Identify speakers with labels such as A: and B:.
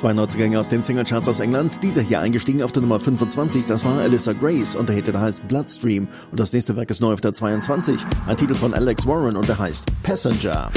A: Zwei Neuzugänge aus den Singlecharts aus England. Dieser hier eingestiegen auf der Nummer 25, das war Alyssa Grace und der Hit, der heißt Bloodstream. Und das nächste Werk ist neu auf der 22. Ein Titel von Alex Warren und der heißt Passenger.